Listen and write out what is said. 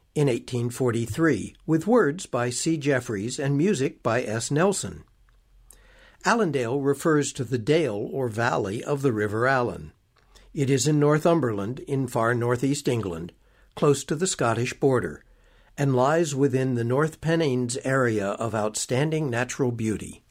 in 1843, with words by C. Jeffreys and music by S. Nelson. Allendale refers to the dale or valley of the River Allen. It is in Northumberland, in far northeast England, close to the Scottish border, and lies within the North Pennines area of outstanding natural beauty.